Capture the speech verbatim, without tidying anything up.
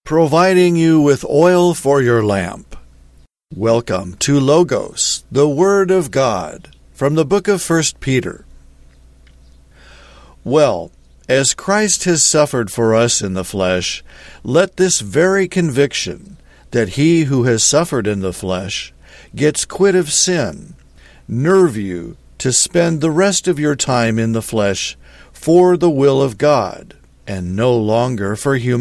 providing you with oil for your lamp. Welcome to Logos, the Word of God, from the book of First Peter. Well, as Christ has suffered for us in the flesh, let this very conviction, that he who has suffered in the flesh gets quit of sin, nerve you to spend the rest of your time in the flesh for the will of God, and no longer for human